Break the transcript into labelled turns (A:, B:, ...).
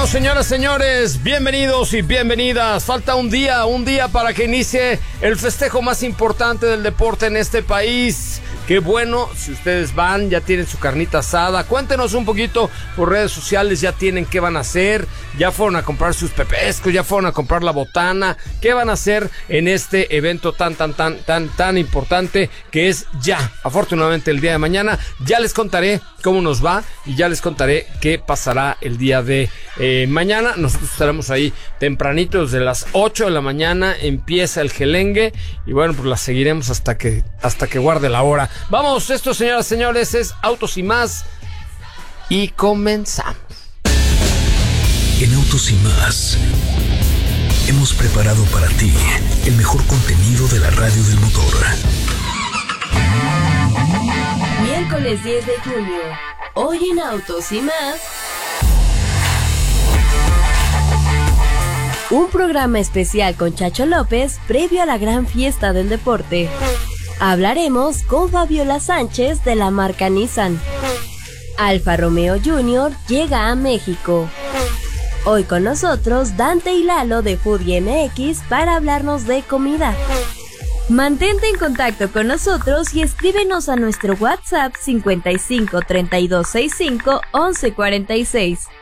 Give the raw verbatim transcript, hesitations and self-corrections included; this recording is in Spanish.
A: señoras, señores, bienvenidos y bienvenidas. Falta un día, un día para que inicie el festejo más importante del deporte en este país. Qué bueno, si ustedes van, ya tienen su carnita asada. Cuéntenos un poquito por redes sociales, ya tienen qué van a hacer. Ya fueron a comprar sus pepescos, ya fueron a comprar la botana. ¿Qué van a hacer en este evento tan, tan, tan, tan, tan importante que es ya, afortunadamente, el día de mañana? Ya les contaré cómo nos va y ya les contaré qué pasará el día de eh, mañana. Nosotros estaremos ahí tempranito, desde las ocho de la mañana empieza el gelengue y bueno, pues la seguiremos hasta que, hasta que guarde la hora. Vamos, esto, señoras y señores, es Autos y Más y comenzamos.
B: En Autos y Más hemos preparado para ti el mejor contenido de la radio del motor.
C: Miércoles diez de junio, hoy en Autos y Más, un programa especial con Chacho López previo a la gran fiesta del deporte. Hablaremos con Fabiola Sánchez de la marca Nissan. Alfa Romeo junior llega a México. Hoy con nosotros Dante y Lalo de Foodie M X para hablarnos de comida. Mantente en contacto con nosotros y escríbenos a nuestro WhatsApp cincuenta y cinco, treinta y dos, sesenta y cinco, once cuarenta y seis.